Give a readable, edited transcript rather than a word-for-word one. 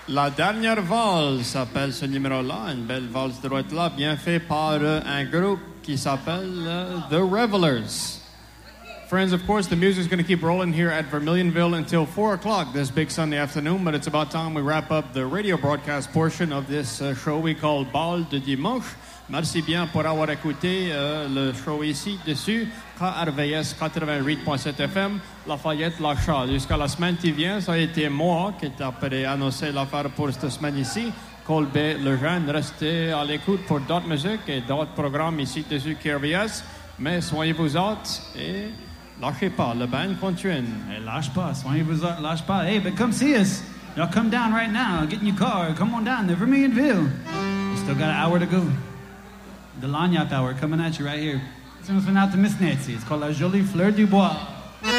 La dernière valse s'appelle ce numéro-là, une belle valse droite-là, bien fait par un groupe qui s'appelle The Revelers. Friends, of course, the music's going to keep rolling here at Vermilionville until 4 o'clock this big Sunday afternoon, but it's about time we wrap up the radio broadcast portion of this show we call Bal de Dimanche. Merci bien pour avoir écouté le show ici dessus, KRVS 88.7 FM, Lafayette, Lachat. Jusqu'à la semaine qui vient, ça a été moi qui t'ai annoncé l'affaire pour cette semaine ici. Colbert Lejeune, restez à l'écoute pour d'autres musiques et d'autres programmes ici dessus KRVS, mais soyez-vous autres et lâchez pas, le band continue. Hey, lâche pas, soyez-vous autres, lâche pas. Hey, but come see us. Y'all come down right now, get in your car, come on down to Vermilionville. We still got an hour to go. The Lagnac Hour coming at you right here. This one's been out to Miss Nancy. It's called La Jolie Fleur du Bois.